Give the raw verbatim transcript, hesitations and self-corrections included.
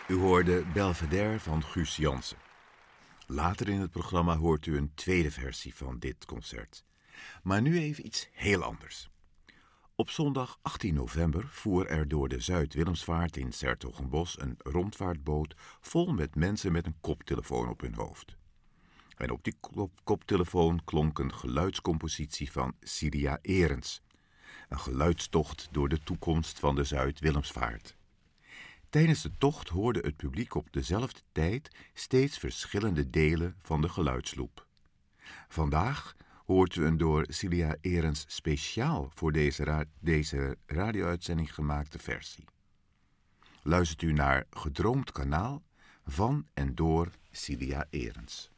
U hoorde Belvedere van Guus Jansen. Later in het programma hoort u een tweede versie van dit concert. Maar nu even iets heel anders. Op zondag achttien november voer er door de Zuid-Willemsvaart in 's-Hertogenbosch een rondvaartboot vol met mensen met een koptelefoon op hun hoofd. En op die kop koptelefoon klonk een geluidscompositie van Cilia Erens. Een geluidstocht door de toekomst van de Zuid-Willemsvaart. Tijdens de tocht hoorde het publiek op dezelfde tijd steeds verschillende delen van de geluidsloop. Vandaag hoort u een door Cilia Erens speciaal voor deze, ra- deze radio-uitzending gemaakte versie. Luistert u naar Gedroomd Kanaal van en door Cilia Erens.